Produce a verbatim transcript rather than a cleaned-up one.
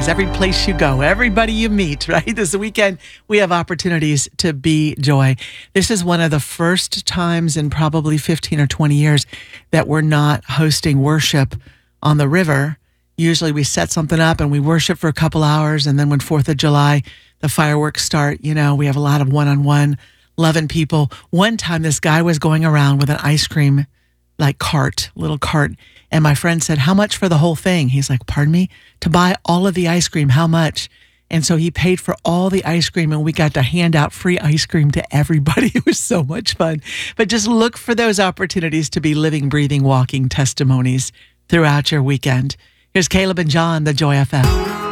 opportunities. Every place you go, everybody you meet, right? This weekend, we have opportunities to be joy. This is one of the first times in probably fifteen or twenty years that we're not hosting worship on the river. Usually we set something up and we worship for a couple hours. And then when fourth of July, the fireworks start, you know, we have a lot of one-on-one loving people. One time this guy was going around with an ice cream like cart, little cart. And my friend said, how much for the whole thing? He's like, pardon me? To buy all of the ice cream, how much? And so he paid for all the ice cream and we got to hand out free ice cream to everybody. It was so much fun. But just look for those opportunities to be living, breathing, walking testimonies throughout your weekend. Here's Caleb and John, the Joy F M.